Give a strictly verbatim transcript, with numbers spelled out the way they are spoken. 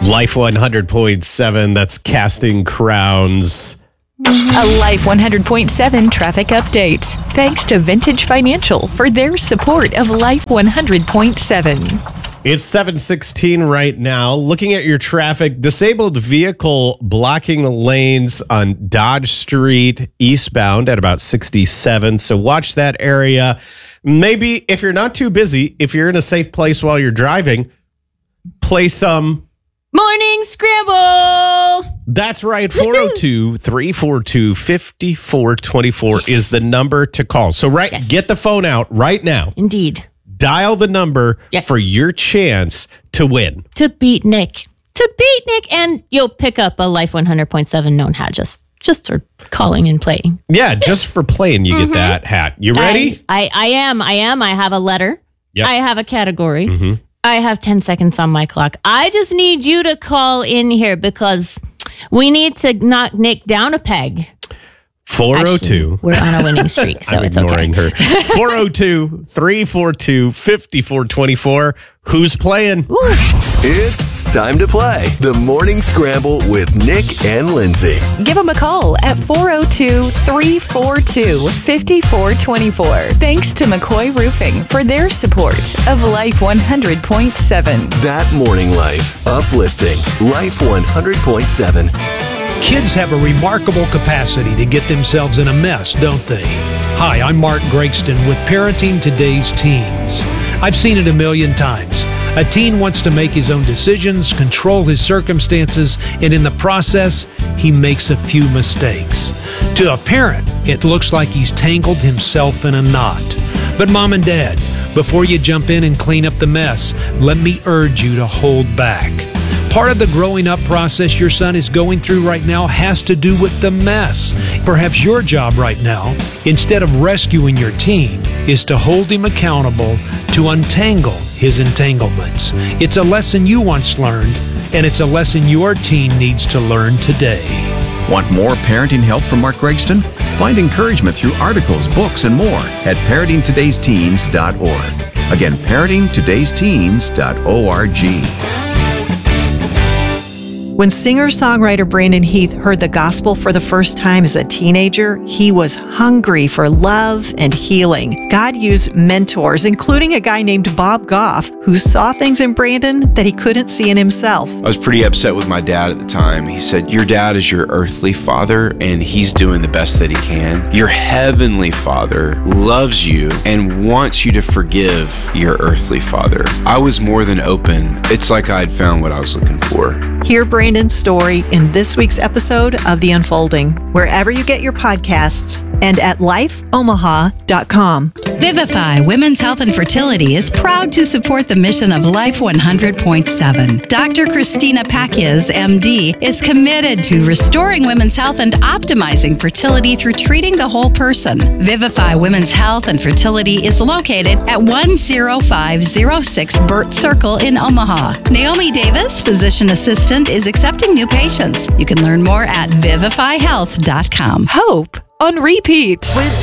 Life one hundred point seven, that's Casting Crowns. A Life one hundred point seven traffic update. Thanks to Vintage Financial for their support of Life one hundred point seven. It's seven sixteen right now. Looking at your traffic, disabled vehicle blocking the lanes on Dodge Street eastbound at about sixty-seven. So watch that area. Maybe if you're not too busy, if you're in a safe place while you're driving, play some Morning Scramble. That's right. four oh two, three four two, five four two four yes. is the number to call. So right, yes. get the phone out right now. Indeed. Dial the number yes. for your chance to win. To beat Nick. To beat Nick. And you'll pick up a Life one hundred point seven known hat just, just for calling and playing. Yeah, just for playing you mm-hmm. get that hat. You ready? I, I, I am. I am. I have a letter. Yep. I have a category. Mm-hmm. I have ten seconds on my clock. I just need you to call in here because we need to knock Nick down a peg. four oh two. Actually, we're on a winning streak, so I'm it's ignoring okay. her. four oh two, three four two, five four two four. Who's playing? Ooh. It's time to play the Morning Scramble with Nick and Lindsay. Give them a call at four oh two, three four two, five four two four. Thanks to McCoy Roofing for their support of Life one hundred point seven. That morning life. Uplifting. Life one hundred point seven. Kids have a remarkable capacity to get themselves in a mess, don't they? Hi, I'm Mark Gregston with Parenting Today's Teens. I've seen it a million times. A teen wants to make his own decisions, control his circumstances, and in the process, he makes a few mistakes. To a parent, it looks like he's tangled himself in a knot. But Mom and Dad, before you jump in and clean up the mess, let me urge you to hold back. Part of the growing up process your son is going through right now has to do with the mess. Perhaps your job right now, instead of rescuing your teen, is to hold him accountable to untangle his entanglements. It's a lesson you once learned, and it's a lesson your teen needs to learn today. Want more parenting help from Mark Gregston? Find encouragement through articles, books, and more at parenting todays teens dot org. Again, parenting todays teens dot org. When singer-songwriter Brandon Heath heard the gospel for the first time as a teenager, he was hungry for love and healing. God used mentors, including a guy named Bob Goff, who saw things in Brandon that he couldn't see in himself. I was pretty upset with my dad at the time. He said, your dad is your earthly father, and he's doing the best that he can. Your heavenly father loves you and wants you to forgive your earthly father. I was more than open. It's like I'd found what I was looking for. Hear Brandon's story in this week's episode of The Unfolding, wherever you get your podcasts and at life omaha dot com. Vivify Women's Health and Fertility is proud to support the mission of Life one hundred point seven. Doctor Christina Pakias, M D, is committed to restoring women's health and optimizing fertility through treating the whole person. Vivify Women's Health and Fertility is located at one oh five oh six Burt Circle in Omaha. Naomi Davis, physician assistant, is accepting new patients. You can learn more at vivify health dot com. Hope on repeat.